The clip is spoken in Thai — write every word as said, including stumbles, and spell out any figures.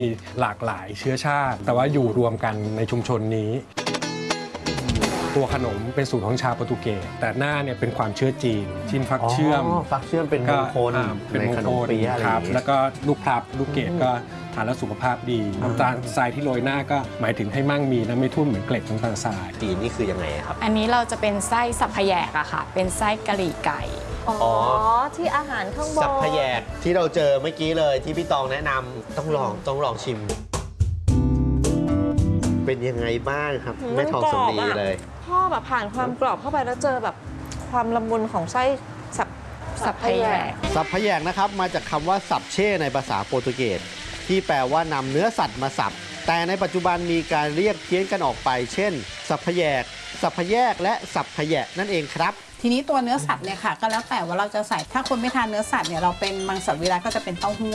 มีหลากหลายเชื้อชาติแต่ว่าอยู่รวมกันในชุมชนนี้ตัวขนมเป็นสูตรของชาวโปรตุเกสแต่หน้าเนี่ยเป็นความเชื่อจีนชิ้นฟักเชื่อมฟักเชื่อมเป็นมงคลเป็นมงคลครับแล้วก็ลูกพลับลูกเกดก็ทานแล้วสุขภาพดีน้ำตาลทรายที่โรยหน้าก็หมายถึงให้มั่งมีนะไม่ทุ่มเหมือนเกล็ดน้ำตาลทรายจีนนี่คือยังไงครับอันนี้เราจะเป็นไส้สับพะแยกอะค่ะ เป็นไส้กะหรี่ไก่อ๋อ ที่อาหารข้างบนสับพะแยกที่เราเจอเมื่อกี้เลยที่พี่ตองแนะนำต้องลองต้องลองชิม เป็นยังไงบ้างครับแม่ทองสำลีเลยพ่อแบบผ่านความกรอบเข้าไปแล้วเจอแบบความละมุนของไส้สับสับพะแยกสับพะแยกนะครับมาจากคำว่าสับเช่ในภาษาโปรตุเกสที่แปลว่านำเนื้อสัตว์มาสับแต่ในปัจจุบันมีการเรียกเพี้ยนกันออกไปเช่น สับพะแยกสับพะแยกและสับพะแยะนั่นเองครับทีนี้ตัวเนื้อสัตว์เนี่ยค่ะก็แล้วแต่ว่าเราจะใส่ถ้าคนไม่ทานเนื้อสัตว์เนี่ยเราเป็นมังสวิรัติก็จะเป็นเต้าหู้